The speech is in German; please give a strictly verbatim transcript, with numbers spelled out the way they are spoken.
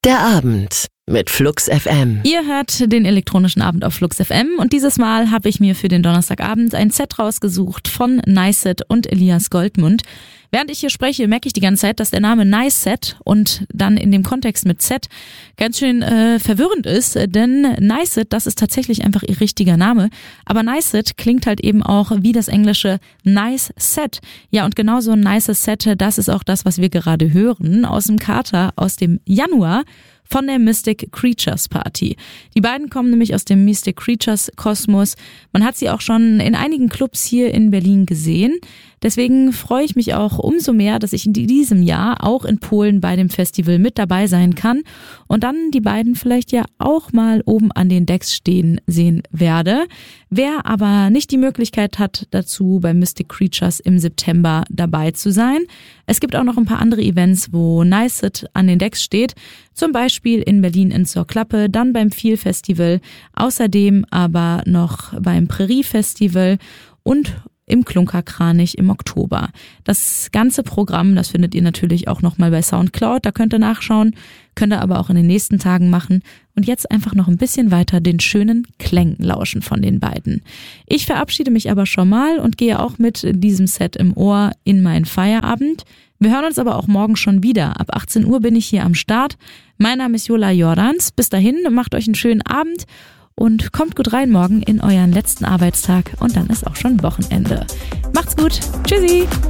Der Abend mit Flux F M. Ihr hört den elektronischen Abend auf Flux F M und dieses Mal habe ich mir für den Donnerstagabend ein Set rausgesucht von Niceset und Elias Goldmund. Während ich hier spreche, merke ich die ganze Zeit, dass der Name Niceset und dann in dem Kontext mit Set ganz schön äh, verwirrend ist, denn Niceset, das ist tatsächlich einfach ihr richtiger Name, aber Niceset klingt halt eben auch wie das englische Nice Set. Ja, und genau so ein nices Set, das ist auch das, was wir gerade hören, aus dem Kater aus dem Januar von der Mystic Creatures Party. Die beiden kommen nämlich aus dem Mystic Creatures Kosmos. Man hat sie auch schon in einigen Clubs hier in Berlin gesehen. Deswegen freue ich mich auch umso mehr, dass ich in diesem Jahr auch in Polen bei dem Festival mit dabei sein kann und dann die beiden vielleicht ja auch mal oben an den Decks stehen sehen werde. Wer aber nicht die Möglichkeit hat, dazu bei Mystic Creatures im September dabei zu sein, es gibt auch noch ein paar andere Events, wo Niceset an den Decks steht, zum Beispiel in Berlin in Zur Klappe, dann beim Feel Festival, außerdem aber noch beim Prärie Festival und im Klunkerkranich im Oktober. Das ganze Programm, das findet ihr natürlich auch nochmal bei Soundcloud, da könnt ihr nachschauen, könnt ihr aber auch in den nächsten Tagen machen und jetzt einfach noch ein bisschen weiter den schönen Klängen lauschen von den beiden. Ich verabschiede mich aber schon mal und gehe auch mit diesem Set im Ohr in meinen Feierabend. Wir hören uns aber auch morgen schon wieder. Ab achtzehn Uhr bin ich hier am Start. Mein Name ist Jola Jordans. Bis dahin, macht euch einen schönen Abend und kommt gut rein morgen in euren letzten Arbeitstag und dann ist auch schon Wochenende. Macht's gut. Tschüssi.